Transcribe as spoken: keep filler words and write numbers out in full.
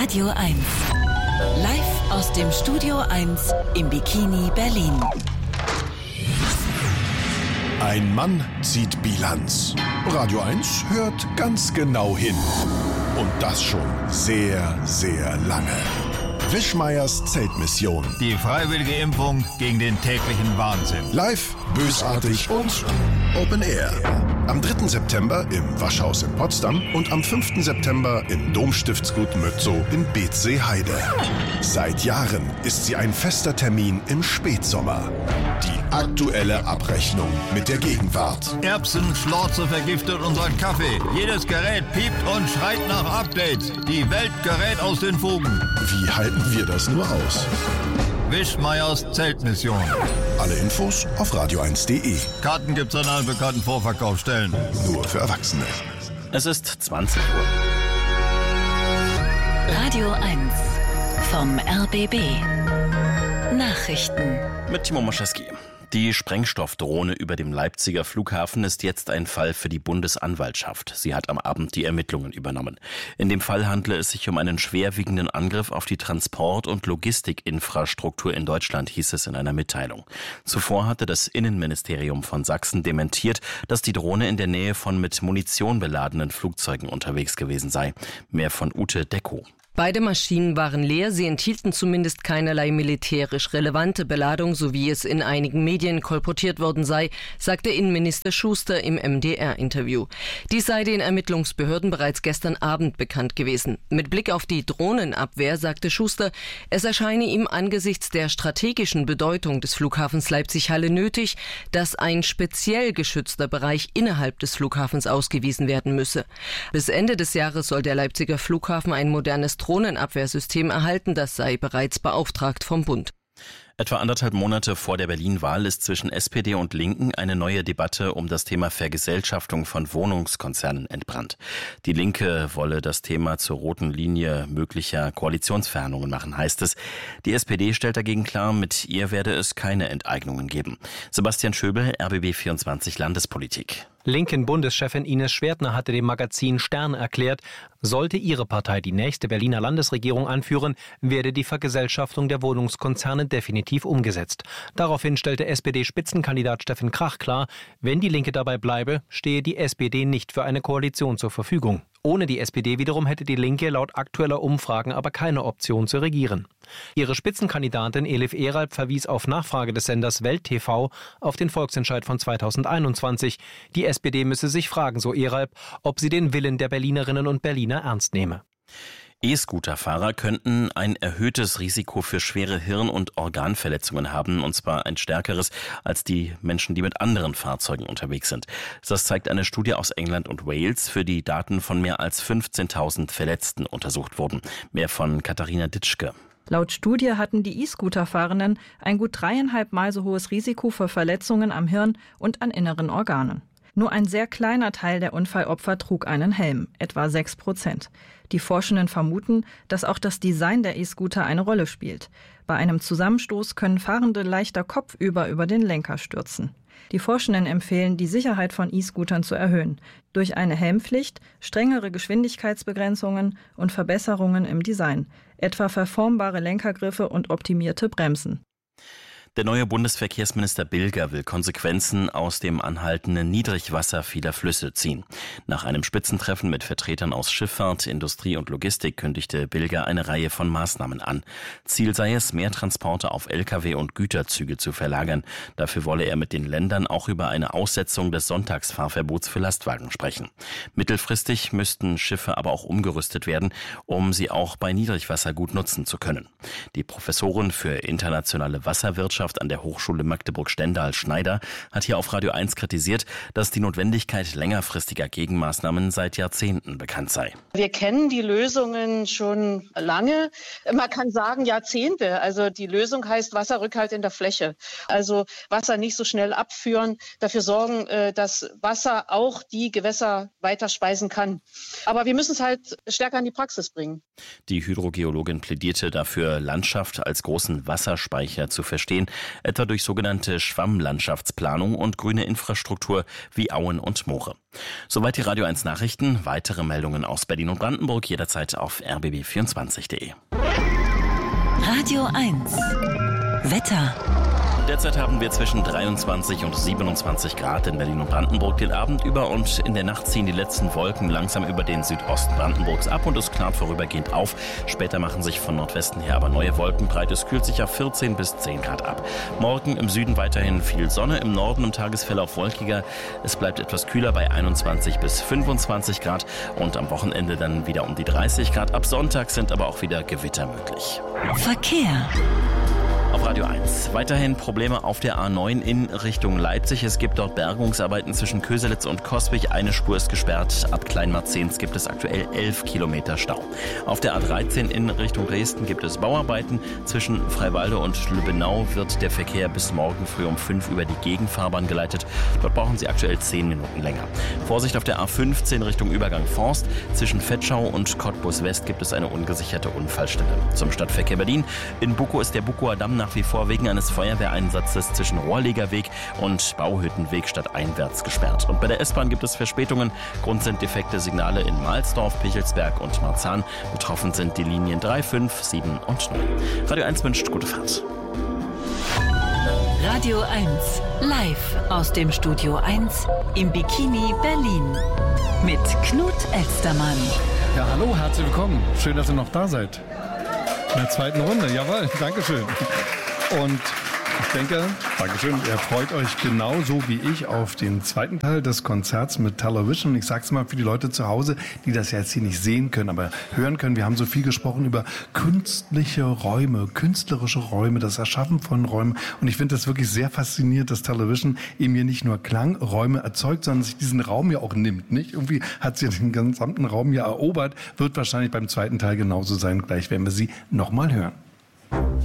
Radio eins. Live aus dem Studio eins im Bikini Berlin. Ein Mann zieht Bilanz. Radio eins hört ganz genau hin. Und das schon sehr, sehr lange. Wischmeiers Zeltmission. Die freiwillige Impfung gegen den täglichen Wahnsinn. Live, bösartig und Open Air. Am dritten September im Waschhaus in Potsdam und am fünften September im Domstiftsgut Mötzow in Beetzsee-Heide. Seit Jahren ist sie ein fester Termin im Spätsommer. Die aktuelle Abrechnung mit der Gegenwart. Erbsen, Schlorze vergiftet unseren Kaffee. Jedes Gerät piept und schreit nach Updates. Die Welt gerät aus den Fugen. Wie halten wir das nur aus? Wischmeiers Zeltmission. Alle Infos auf radio eins punkt de. Karten gibt's an allen bekannten Vorverkaufsstellen. Nur für Erwachsene. Es ist zwanzig Uhr. Radio eins vom R B B. Nachrichten. Mit Timo Moschewski. Die Sprengstoffdrohne über dem Leipziger Flughafen ist jetzt ein Fall für die Bundesanwaltschaft. Sie hat am Abend die Ermittlungen übernommen. In dem Fall handle es sich um einen schwerwiegenden Angriff auf die Transport- und Logistikinfrastruktur in Deutschland, hieß es in einer Mitteilung. Zuvor hatte das Innenministerium von Sachsen dementiert, dass die Drohne in der Nähe von mit Munition beladenen Flugzeugen unterwegs gewesen sei. Mehr von Ute Decko. Beide Maschinen waren leer, sie enthielten zumindest keinerlei militärisch relevante Beladung, so wie es in einigen Medien kolportiert worden sei, sagte Innenminister Schuster im M D R-Interview. Dies sei den Ermittlungsbehörden bereits gestern Abend bekannt gewesen. Mit Blick auf die Drohnenabwehr sagte Schuster, es erscheine ihm angesichts der strategischen Bedeutung des Flughafens Leipzig-Halle nötig, dass ein speziell geschützter Bereich innerhalb des Flughafens ausgewiesen werden müsse. Bis Ende des Jahres soll der Leipziger Flughafen ein modernes Drohnenabwehrsystem erhalten, das sei bereits beauftragt vom Bund. Etwa anderthalb Monate vor der Berlin-Wahl ist zwischen S P D und Linken eine neue Debatte um das Thema Vergesellschaftung von Wohnungskonzernen entbrannt. Die Linke wolle das Thema zur roten Linie möglicher Koalitionsverhandlungen machen, heißt es. Die S P D stellt dagegen klar, mit ihr werde es keine Enteignungen geben. Sebastian Schöbel, R B B vierundzwanzig Landespolitik. Linken-Bundeschefin Ines Schwertner hatte dem Magazin Stern erklärt, sollte ihre Partei die nächste Berliner Landesregierung anführen, werde die Vergesellschaftung der Wohnungskonzerne definitiv umgesetzt. Daraufhin stellte S P D-Spitzenkandidat Steffen Krach klar, wenn die Linke dabei bleibe, stehe die S P D nicht für eine Koalition zur Verfügung. Ohne die S P D wiederum hätte die Linke laut aktueller Umfragen aber keine Option zu regieren. Ihre Spitzenkandidatin Elif Eralp verwies auf Nachfrage des Senders Welt T V auf den Volksentscheid von zweitausendeinundzwanzig. Die S P D müsse sich fragen, so Eralp, ob sie den Willen der Berlinerinnen und Berliner ernst nehme. E-Scooter-Fahrer könnten ein erhöhtes Risiko für schwere Hirn- und Organverletzungen haben, und zwar ein stärkeres als die Menschen, die mit anderen Fahrzeugen unterwegs sind. Das zeigt eine Studie aus England und Wales, für die Daten von mehr als fünfzehntausend Verletzten untersucht wurden. Mehr von Katharina Ditschke. Laut Studie hatten die E-Scooter-Fahrenden ein gut dreieinhalb Mal so hohes Risiko für Verletzungen am Hirn und an inneren Organen. Nur ein sehr kleiner Teil der Unfallopfer trug einen Helm, etwa sechs Prozent. Die Forschenden vermuten, dass auch das Design der E-Scooter eine Rolle spielt. Bei einem Zusammenstoß können Fahrende leichter kopfüber über den Lenker stürzen. Die Forschenden empfehlen, die Sicherheit von E-Scootern zu erhöhen. Durch eine Helmpflicht, strengere Geschwindigkeitsbegrenzungen und Verbesserungen im Design. Etwa verformbare Lenkergriffe und optimierte Bremsen. Der neue Bundesverkehrsminister Bilger will Konsequenzen aus dem anhaltenden Niedrigwasser vieler Flüsse ziehen. Nach einem Spitzentreffen mit Vertretern aus Schifffahrt, Industrie und Logistik kündigte Bilger eine Reihe von Maßnahmen an. Ziel sei es, mehr Transporte auf L K W und Güterzüge zu verlagern. Dafür wolle er mit den Ländern auch über eine Aussetzung des Sonntagsfahrverbots für Lastwagen sprechen. Mittelfristig müssten Schiffe aber auch umgerüstet werden, um sie auch bei Niedrigwasser gut nutzen zu können. Die Professorin für internationale Wasserwirtschaft an der Hochschule Magdeburg-Stendal Schneider hat hier auf Radio eins kritisiert, dass die Notwendigkeit längerfristiger Gegenmaßnahmen seit Jahrzehnten bekannt sei. Wir kennen die Lösungen schon lange. Man kann sagen Jahrzehnte. Also die Lösung heißt Wasserrückhalt in der Fläche. Also Wasser nicht so schnell abführen, dafür sorgen, dass Wasser auch die Gewässer weiter speisen kann. Aber wir müssen es halt stärker in die Praxis bringen. Die Hydrogeologin plädierte dafür, Landschaft als großen Wasserspeicher zu verstehen etwa durch sogenannte Schwammlandschaftsplanung und grüne Infrastruktur wie Auen und Moore. Soweit die Radio eins Nachrichten. Weitere Meldungen aus Berlin und Brandenburg jederzeit auf r b b vierundzwanzig punkt de. Radio eins Wetter. Derzeit haben wir zwischen dreiundzwanzig und siebenundzwanzig Grad in Berlin und Brandenburg den Abend über und in der Nacht ziehen die letzten Wolken langsam über den Südosten Brandenburgs ab und es klart vorübergehend auf. Später machen sich von Nordwesten her aber neue Wolken breit. Es kühlt sich auf vierzehn bis zehn Grad ab. Morgen im Süden weiterhin viel Sonne, im Norden im Tagesverlauf wolkiger. Es bleibt etwas kühler bei einundzwanzig bis fünfundzwanzig Grad und am Wochenende dann wieder um die dreißig Grad. Ab Sonntag sind aber auch wieder Gewitter möglich. Verkehr. Auf Radio eins. Weiterhin Probleme auf der A neun in Richtung Leipzig. Es gibt dort Bergungsarbeiten zwischen Köselitz und Coswig. Eine Spur ist gesperrt. Ab Kleinmarzens gibt es aktuell elf Kilometer Stau. Auf der A dreizehn in Richtung Dresden gibt es Bauarbeiten. Zwischen Freiwalde und Lübbenau wird der Verkehr bis morgen früh um fünf über die Gegenfahrbahn geleitet. Dort brauchen Sie aktuell zehn Minuten länger. Vorsicht auf der A fünfzehn Richtung Übergang Forst. Zwischen Vetschau und Cottbus West gibt es eine ungesicherte Unfallstelle. Zum Stadtverkehr Berlin. In Bukow ist der Bukower Damm nach wie vor wegen eines Feuerwehreinsatzes zwischen Rohrlegerweg und Bauhüttenweg stadteinwärts gesperrt. Und bei der S-Bahn gibt es Verspätungen. Grund sind defekte Signale in Mahlsdorf, Pichelsberg und Marzahn. Betroffen sind die Linien drei, fünf, sieben und neun. Radio eins wünscht gute Fahrt. Radio eins live aus dem Studio eins im Bikini Berlin mit Knut Elstermann. Ja, hallo, herzlich willkommen. Schön, dass ihr noch da seid. In der zweiten Runde, jawohl, Dankeschön. Und ich denke, Dankeschön, ihr freut euch genauso wie ich auf den zweiten Teil des Konzerts mit Television. Ich sag's mal für die Leute zu Hause, die das jetzt hier nicht sehen können, aber hören können. Wir haben so viel gesprochen über künstliche Räume, künstlerische Räume, das Erschaffen von Räumen. Und ich finde das wirklich sehr faszinierend, dass Television eben hier nicht nur Klangräume erzeugt, sondern sich diesen Raum ja auch nimmt, nicht? Irgendwie hat sie den gesamten Raum ja erobert, wird wahrscheinlich beim zweiten Teil genauso sein. Gleich werden wir sie nochmal hören.